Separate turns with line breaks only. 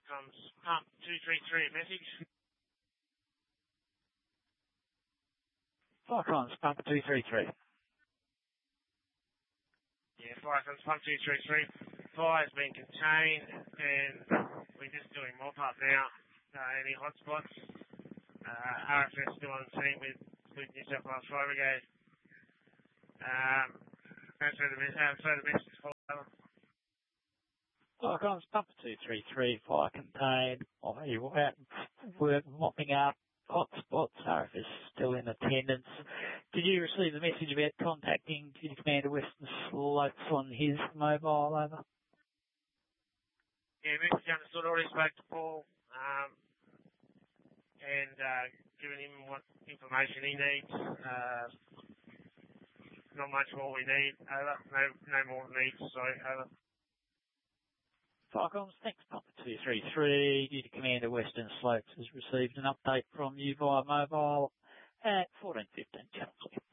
Falcons Pump 233 message.
Falcons Pump 233.
Yeah, Falcons Pump 233. Fire's been contained and we're just doing mop-up now. Any hotspots? RFS still on the scene with New South Wales Fire Brigade. Further message for
Falcons Pump 233, fire contained. We're mopping up hotspots. RFS still in attendance. Did you receive the message about contacting Duty Commander Western Slopes on his mobile? Over.
Yeah, message understood. Already spoke to Paul and given him what information he needs. Not much more we need. Over. No more needs. Sorry. Over.
Falcons, thanks, Pump 233. Duty Commander Western Slopes has received an update from you via mobile at 14:15 channel 3.